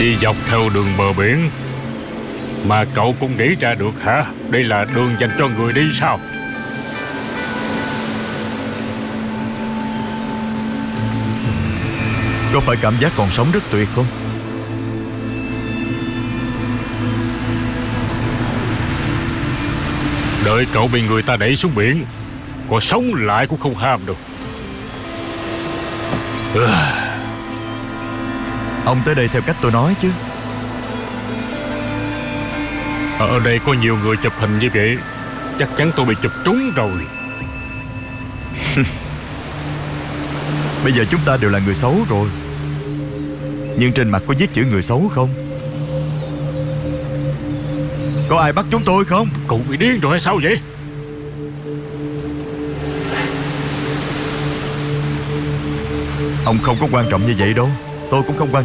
Đi dọc theo đường bờ biển mà cậu cũng nghĩ ra được hả? Đây là đường dành cho người đi sao? Có phải cảm giác còn sống rất tuyệt không? Đợi cậu bị người ta đẩy xuống biển, có sống lại cũng không ham được. Ông tới đây theo cách tôi nói chứ. Ở đây có nhiều người chụp hình như vậy, chắc chắn tôi bị chụp trúng rồi. Bây giờ chúng ta đều là người xấu rồi, nhưng trên mặt có viết chữ người xấu không? Có ai bắt chúng tôi không? Cậu bị điên rồi hay sao vậy? Ông không có quan trọng như vậy đâu. Tôi cũng không quan